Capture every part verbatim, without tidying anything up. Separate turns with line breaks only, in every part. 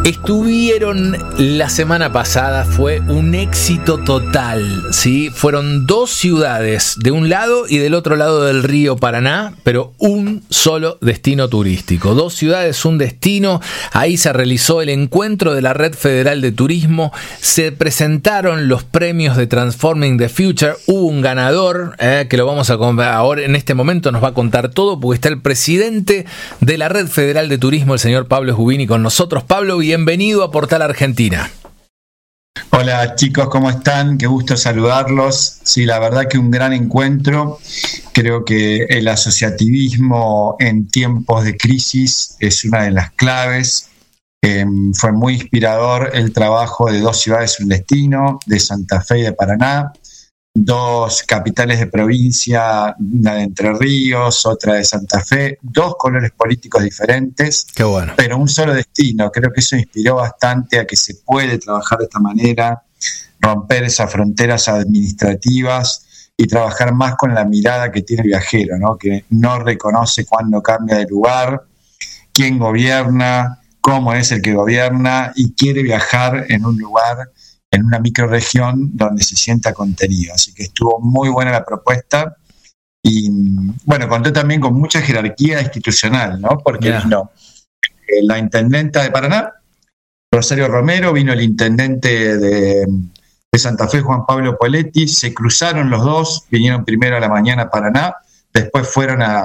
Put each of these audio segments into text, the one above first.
Estuvieron la semana pasada, fue un éxito total, ¿sí? Fueron dos ciudades, de un lado y del otro lado del río Paraná, pero un solo destino turístico. Dos ciudades, un destino. Ahí se realizó el encuentro de la Red Federal de Turismo, se presentaron los premios de Transforming the Future, hubo un ganador, eh, que lo vamos a ahora en este momento nos va a contar todo, porque está el presidente de la Red Federal de Turismo, el señor Pablo Jubini, con nosotros. Pablo, bienvenido a Portal Argentina.
Hola chicos, ¿cómo están? Qué gusto saludarlos. Sí, la verdad que un gran encuentro. Creo que el asociativismo en tiempos de crisis es una de las claves. Eh, fue muy inspirador el trabajo de dos ciudades, un destino, de Santa Fe y de Paraná. Dos capitales de provincia, una de Entre Ríos, otra de Santa Fe, dos colores políticos diferentes,
Qué bueno.
pero un solo destino. Creo que eso inspiró bastante a que se puede trabajar de esta manera, romper esas fronteras administrativas y trabajar más con la mirada que tiene el viajero, ¿no? Que no reconoce cuándo cambia de lugar, quién gobierna, cómo es el que gobierna y quiere viajar en un lugar, en una microrregión donde se sienta contenido. Así que estuvo muy buena la propuesta y, bueno, conté también con mucha jerarquía institucional, ¿no? Porque yeah. vino eh, la intendenta de Paraná, Rosario Romero, vino el intendente de, de Santa Fe, Juan Pablo Poletti, se cruzaron los dos, vinieron primero a la mañana a Paraná, después fueron a,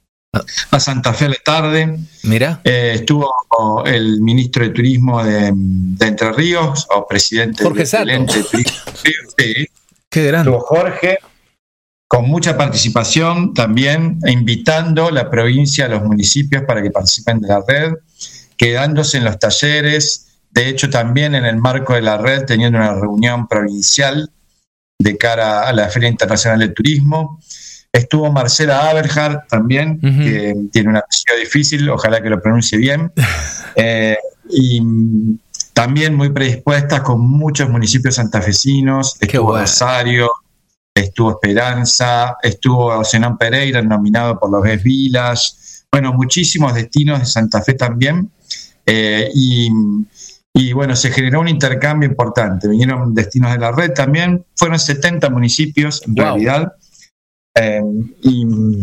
a Santa Fe a la tarde.
Mira.
Eh, estuvo el ministro de Turismo de, de Entre Ríos, o presidente
Jorge
del ente de Turismo. Sí.
Qué grande.
Estuvo Jorge, con mucha participación también, invitando a la provincia, a los municipios para que participen de la red, quedándose en los talleres, de hecho también en el marco de la red, teniendo una reunión provincial de cara a la Feria Internacional del Turismo. Estuvo Marcela Aberhart también, uh-huh. que tiene un apellido difícil, ojalá que lo pronuncie bien. Eh, y también muy predispuestas con muchos municipios santafesinos. Estuvo bueno. Rosario, estuvo Esperanza, estuvo Zenón Pereira, nominado por los Best Village. Bueno, muchísimos destinos de Santa Fe también. Eh, y, y bueno, se generó un intercambio importante. Vinieron destinos de la red también. Fueron setenta municipios en wow. realidad. Eh, y,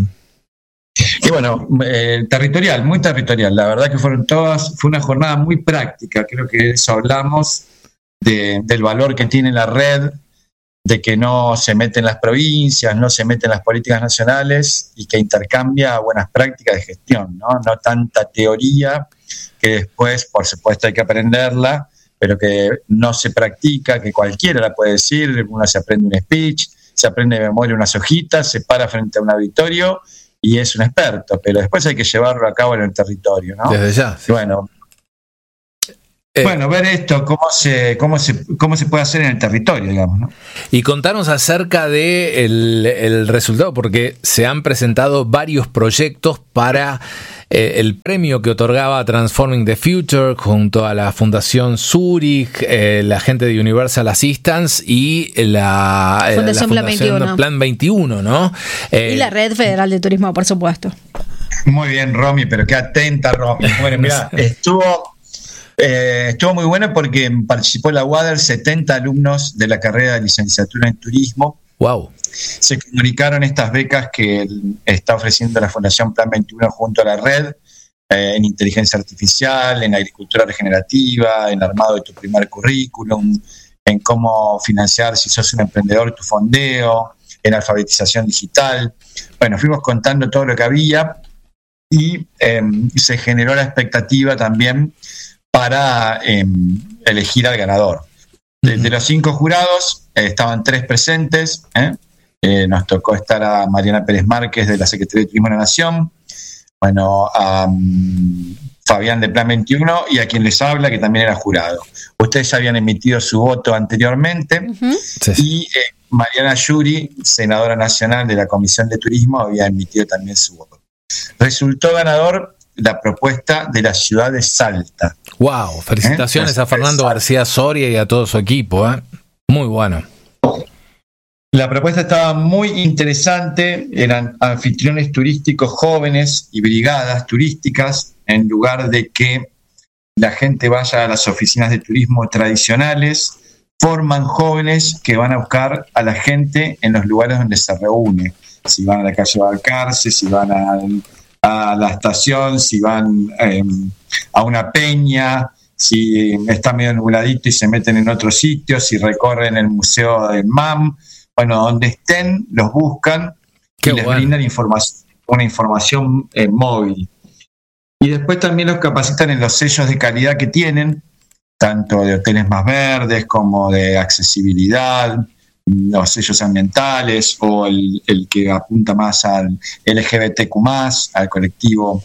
y bueno, eh, territorial, muy territorial, la verdad que fueron todas, fue una jornada muy práctica, creo que de eso hablamos, de, del valor que tiene la red, de que no se mete en las provincias, no se mete en las políticas nacionales y que intercambia buenas prácticas de gestión, ¿no? No tanta teoría que después, por supuesto, hay que aprenderla, pero que no se practica, que cualquiera la puede decir, uno se aprende un speech, se aprende de memoria unas hojitas, se para frente a un auditorio y es un experto, pero después hay que llevarlo a cabo en el territorio, ¿no?
Desde ya. Sí.
Bueno, eh, bueno, ver esto, cómo se, cómo se, cómo se puede hacer en el territorio, digamos, ¿no?
Y contarnos acerca de el, el resultado, porque se han presentado varios proyectos para eh, el premio que otorgaba Transforming the Future junto a la Fundación Zurich, eh, la gente de Universal Assistance y la
Fundación,
eh, la Fundación
Plan veintiuno.
Plan veintiuno, ¿no? Eh,
y la Red Federal de Turismo, por supuesto.
Muy bien, Romy, pero qué atenta, Romy. Bueno, mira, estuvo... Eh, estuvo muy bueno porque participó la U A D E R setenta alumnos de la carrera de licenciatura en turismo.
Wow.
Se comunicaron estas becas que está ofreciendo la Fundación Plan veintiuno junto a la red, eh, en inteligencia artificial, en agricultura regenerativa, en armado de tu primer currículum, en cómo financiar si sos un emprendedor tu fondeo, en alfabetización digital. Bueno, fuimos contando todo lo que había y eh, se generó la expectativa también para eh, elegir al ganador. De, de los cinco jurados, eh, estaban tres presentes. ¿eh? Eh, nos tocó estar a Mariana Pérez Márquez de la Secretaría de Turismo de la Nación, bueno, a um, Fabián de Plan veintiuno y a quien les habla, que también era jurado. Ustedes ya habían emitido su voto anteriormente, uh-huh. sí. y eh, Mariana Yuri, senadora nacional de la Comisión de Turismo, había emitido también su voto. Resultó ganador la propuesta de la ciudad de Salta.
Wow, felicitaciones ¿Eh? a Fernando García Soria y a todo su equipo, ¿eh? Muy bueno.
La propuesta estaba muy interesante, eran anfitriones turísticos jóvenes y brigadas turísticas, en lugar de que la gente vaya a las oficinas de turismo tradicionales, forman jóvenes que van a buscar a la gente en los lugares donde se reúne. Si van a la calle Balcarce, si van a, a la estación, si van eh, a una peña, si está medio nubladito y se meten en otro sitio, si recorren el museo del M A M. Bueno, donde estén, los buscan. Qué y les bueno. brindan información, una información eh, móvil. Y después también los capacitan en los sellos de calidad que tienen, tanto de hoteles más verdes como de accesibilidad, los sellos ambientales o el, el que apunta más al L G B T Q más, al colectivo.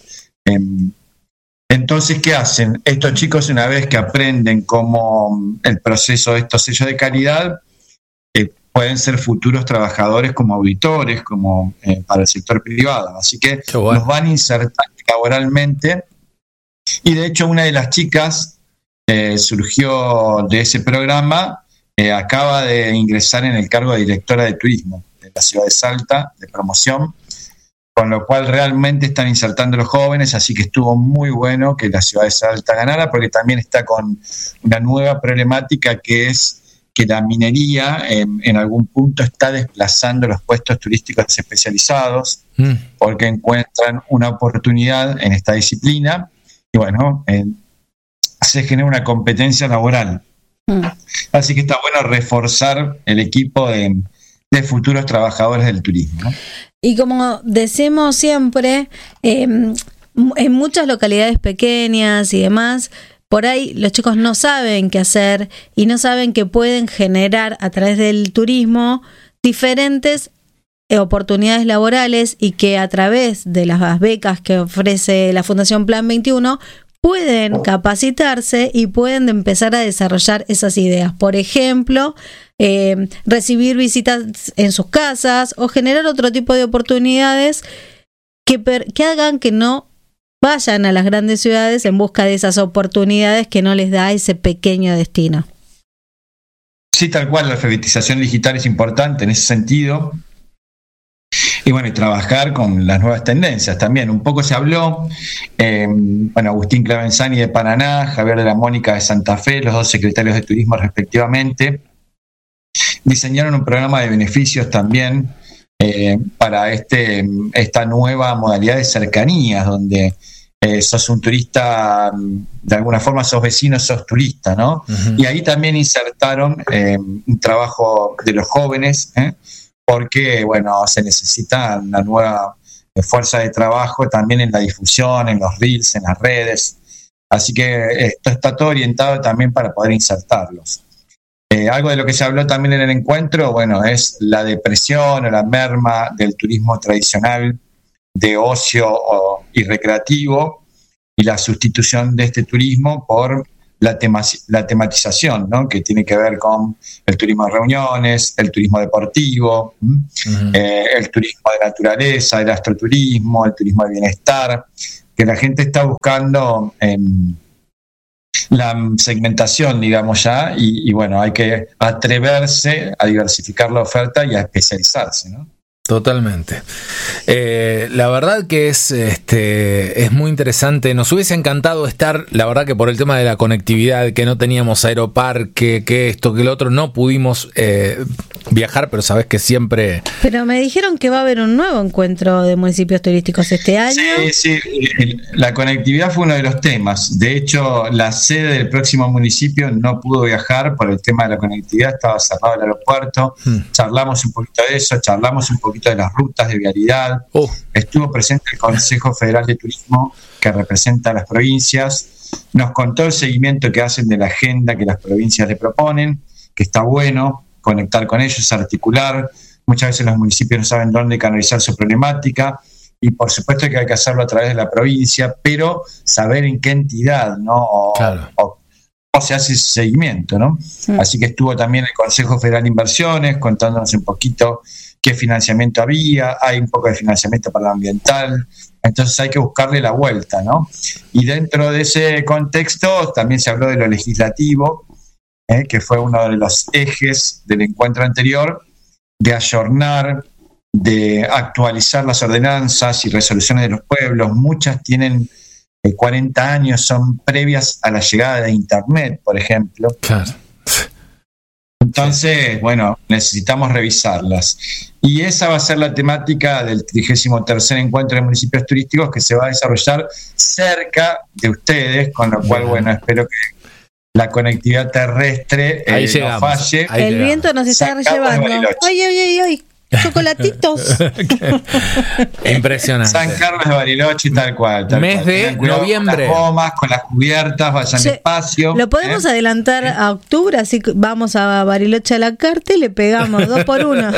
Entonces, ¿qué hacen? Estos chicos, una vez que aprenden cómo el proceso de estos sellos de calidad, eh, pueden ser futuros trabajadores como auditores, como eh, para el sector privado. Así que bueno. los van a insertar laboralmente. Y de hecho, una de las chicas eh, surgió de ese programa, eh, acaba de ingresar en el cargo de directora de turismo de la ciudad de Salta, de promoción, con lo cual realmente están insertando los jóvenes, así que estuvo muy bueno que la ciudad de Salta ganara, porque también está con una nueva problemática que es que la minería en, en algún punto está desplazando los puestos turísticos especializados, mm. porque encuentran una oportunidad en esta disciplina y bueno, eh, se genera una competencia laboral. Mm. Así que está bueno reforzar el equipo de, de futuros trabajadores del turismo, ¿no?
Y como decimos siempre, eh, en muchas localidades pequeñas y demás, por ahí los chicos no saben qué hacer y no saben que pueden generar a través del turismo diferentes oportunidades laborales y que a través de las becas que ofrece la Fundación Plan veintiuno pueden capacitarse y pueden empezar a desarrollar esas ideas. Por ejemplo, eh, recibir visitas en sus casas o generar otro tipo de oportunidades que, per, que hagan que no vayan a las grandes ciudades en busca de esas oportunidades que no les da ese pequeño destino.
Sí, tal cual, la alfabetización digital es importante en ese sentido. Y bueno, y trabajar con las nuevas tendencias también. Un poco se habló, eh, bueno, Agustín Clavenzani de Paraná, Javier de la Mónica de Santa Fe, los dos secretarios de turismo respectivamente, diseñaron un programa de beneficios también eh, para este, esta nueva modalidad de cercanías, donde eh, sos un turista, de alguna forma sos vecino, sos turista, ¿no? Uh-huh. Y ahí también insertaron eh, un trabajo de los jóvenes, ¿eh? porque, bueno, se necesita una nueva fuerza de trabajo también en la difusión, en los reels, en las redes. Así que esto está todo orientado también para poder insertarlos. Eh, algo de lo que se habló también en el encuentro, bueno, es la depresión o la merma del turismo tradicional de ocio o, y recreativo y la sustitución de este turismo por La, tema, la tematización, ¿no? Que tiene que ver con el turismo de reuniones, el turismo deportivo, uh-huh. eh, el turismo de naturaleza, el astroturismo, el turismo de bienestar, que la gente está buscando eh, la segmentación, digamos ya, y, y bueno, hay que atreverse a diversificar la oferta y a especializarse, ¿no?
Totalmente. Eh, la verdad que es, este, es muy interesante. Nos hubiese encantado estar, la verdad que por el tema de la conectividad, que no teníamos aeroparque, que esto, que lo otro, no pudimos eh, viajar, pero sabes que siempre...
Pero me dijeron que va a haber un nuevo encuentro de municipios turísticos este año.
Sí, sí, la conectividad fue uno de los temas. De hecho, la sede del próximo municipio no pudo viajar por el tema de la conectividad, estaba cerrado el aeropuerto. Hmm. Charlamos un poquito de eso, charlamos un poquito de las rutas de vialidad. Uh. Estuvo presente el Consejo Federal de Turismo, que representa a las provincias. Nos contó el seguimiento que hacen de la agenda que las provincias le proponen, que está bueno conectar con ellos, articular. Muchas veces los municipios no saben dónde canalizar su problemática y por supuesto que hay que hacerlo a través de la provincia, pero saber en qué entidad, ¿no? O, claro. o, o se hace ese seguimiento, ¿no? Sí. Así que estuvo también el Consejo Federal de Inversiones contándonos un poquito qué financiamiento había, hay un poco de financiamiento para lo ambiental, entonces hay que buscarle la vuelta, ¿no? Y dentro de ese contexto también se habló de lo legislativo, ¿eh? que fue uno de los ejes del encuentro anterior, de ayornar, de actualizar las ordenanzas y resoluciones de los pueblos. Muchas tienen eh, cuarenta años, son previas a la llegada de Internet, por ejemplo.
Claro.
Entonces, sí. bueno, necesitamos revisarlas. Y esa va a ser la temática del trigésimo tercer Encuentro de Municipios Turísticos, que se va a desarrollar cerca de ustedes, con lo cual, bueno, espero que la conectividad terrestre eh, no falle.
Ahí El llegamos. Viento nos está llevando. ¡Ay, ay, ay, ay! Chocolatitos.
Impresionante.
San Carlos de Bariloche, tal cual. Tal
Mes
cual.
de noviembre.
Con las gomas, con las cubiertas, vayan sí. despacio.
Lo podemos
¿eh?
adelantar a octubre, así que vamos a Bariloche a la carta y le pegamos dos por uno.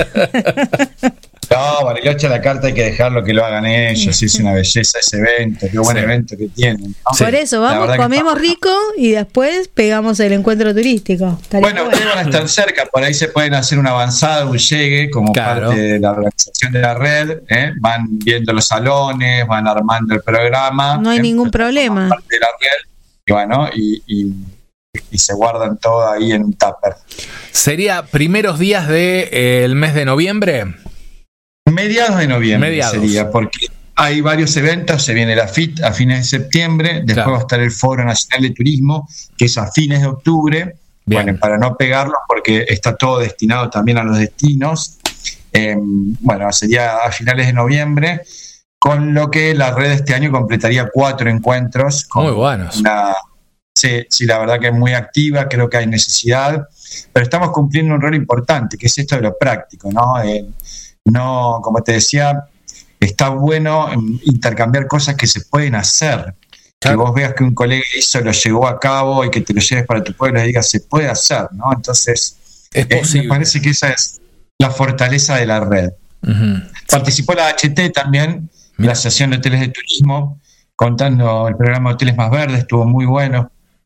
No, Bariloche a la carta hay que dejarlo que lo hagan ellos. Es una belleza ese evento, qué buen sí. evento que tienen, ¿no?
Por eso, vamos, comemos rico y después pegamos el encuentro turístico.
Bueno, ustedes van a estar cerca, por ahí se pueden hacer una avanzada, un llegue, como claro. parte de la organización de la red. ¿eh? Van viendo los salones, van armando el programa.
No hay ¿eh? ningún problema.
Parte de la red, y bueno, y, y, y se guardan todo ahí en un tupper.
¿Sería primeros días del de, eh, mes de noviembre?
Mediados de noviembre
Mediados.
sería, porque hay varios eventos, se viene la F I T a fines de septiembre, después claro. va a estar el Foro Nacional de Turismo, que es a fines de octubre, Bien. bueno, para no pegarlo, porque está todo destinado también a los destinos, eh, bueno, sería a finales de noviembre, con lo que la red este año completaría cuatro encuentros. Con
muy buenos.
Una, sí, sí, la verdad que es muy activa, creo que hay necesidad, pero estamos cumpliendo un rol importante, que es esto de lo práctico, ¿no? Eh, No, como te decía, está bueno intercambiar cosas que se pueden hacer. Claro. Que vos veas que un colega hizo, lo llevó a cabo y que te lo lleves para tu pueblo y digas, se puede hacer, ¿no? Entonces,
es
eh, me parece que esa es la fortaleza de la red. Uh-huh. Participó la H T también, Mira. la Asociación de Hoteles de Turismo, contando el programa Hoteles Más Verdes, estuvo muy bueno.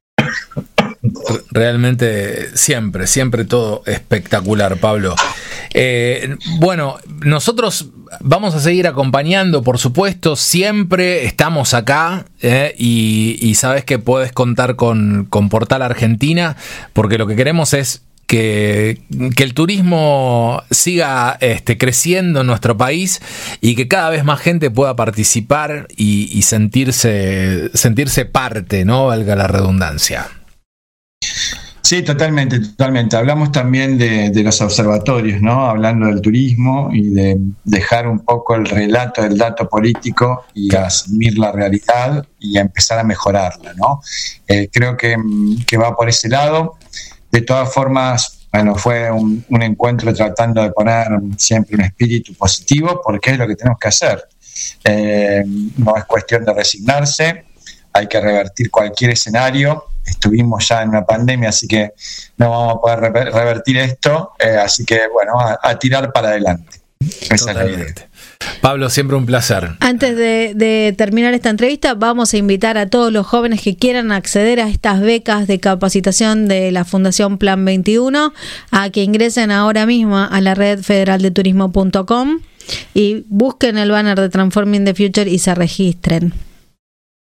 Realmente siempre, siempre todo espectacular, Pablo. Eh, bueno, nosotros vamos a seguir acompañando, por supuesto, siempre estamos acá eh, y, y sabes que puedes contar con, con Portal Argentina, porque lo que queremos es que, que el turismo siga este, creciendo en nuestro país y que cada vez más gente pueda participar y, y sentirse, sentirse parte, ¿no? Valga la redundancia.
Sí, totalmente, totalmente. Hablamos también de, de los observatorios, ¿no? Hablando del turismo y de dejar un poco el relato del dato político y claro. asumir la realidad y a empezar a mejorarla, ¿no? Eh, creo que, que va por ese lado. De todas formas, bueno, fue un, un encuentro tratando de poner siempre un espíritu positivo, porque es lo que tenemos que hacer. Eh, no es cuestión de resignarse, hay que revertir cualquier escenario. Estuvimos ya en una pandemia, así que no vamos a poder re- revertir esto, eh, así que bueno, a, a tirar para adelante. Esa es la idea.
Pablo, siempre un placer.
Antes de, de terminar esta entrevista, vamos a invitar a todos los jóvenes que quieran acceder a estas becas de capacitación de la Fundación Plan veintiuno a que ingresen ahora mismo a la red federal de turismo punto com y busquen el banner de Transforming the Future y se registren.